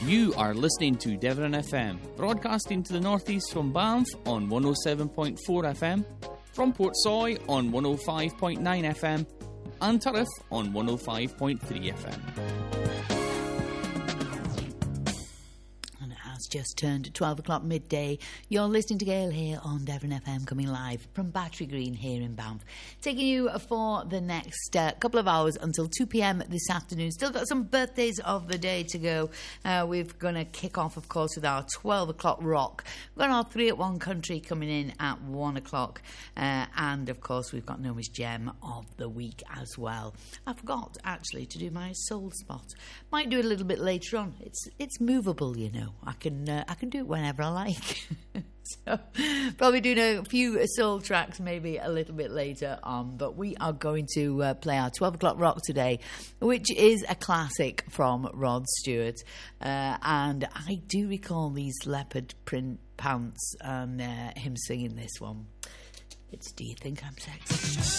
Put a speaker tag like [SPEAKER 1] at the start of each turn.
[SPEAKER 1] You are listening to Devon FM, broadcasting to the northeast from Banff on 107.4 FM, from Portsoy on 105.9 FM, and Turriff on 105.3 FM.
[SPEAKER 2] Just turned 12 o'clock midday. You're listening to Gail here on Devon FM, coming live from Battery Green here in Banff. Taking you for the next couple of hours until 2 p.m. this afternoon. Still got some birthdays of the day to go. We're going to kick off, of course, with our 12 o'clock rock. We've got our 3 at 1 country coming in at 1 o'clock. And, of course, we've got Noma's Gem of the week as well. I forgot, actually, to do my soul spot. Might do it a little bit later on. It's movable, you know. I can do it whenever I like. So probably doing a few soul tracks maybe a little bit later on, but we are going to play our 12 o'clock rock today, which is a classic from Rod Stewart, and I do recall these leopard print pants and him singing this one. It's Do You Think I'm Sexy?